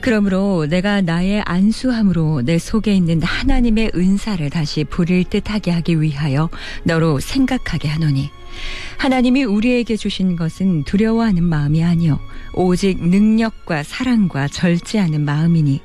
그러므로 내가 나의 안수함으로 내 속에 있는 하나님의 은사를 다시 부릴 듯하게 하기 위하여 너로 생각하게 하노니 하나님이 우리에게 주신 것은 두려워하는 마음이 아니요 오직 능력과 사랑과 절제하는 마음이니